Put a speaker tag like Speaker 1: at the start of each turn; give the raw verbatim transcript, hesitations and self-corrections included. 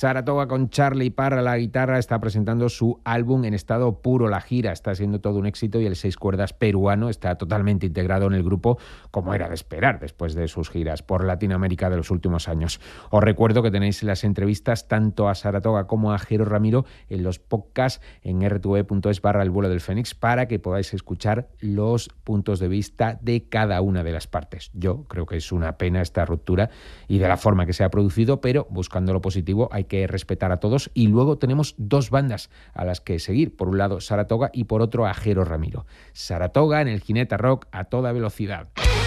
Speaker 1: Saratoga con Charlie Parra a la guitarra está presentando su álbum en estado puro. La gira está siendo todo un éxito y el seis cuerdas peruano está totalmente integrado en el grupo, como era de esperar después de sus giras por Latinoamérica de los últimos años. Os recuerdo que tenéis las entrevistas tanto a Saratoga como a Jero Ramiro en los podcasts en erre te ve punto es barra el vuelo del Fénix para que podáis escuchar los puntos de vista de cada una de las partes. Yo creo que es una pena esta ruptura y de la forma que se ha producido, pero buscando lo positivo hay que respetar a todos. Y luego tenemos dos bandas a las que seguir. Por un lado Saratoga y por otro a Jero Ramiro. Saratoga en el Gineta Rock a toda velocidad.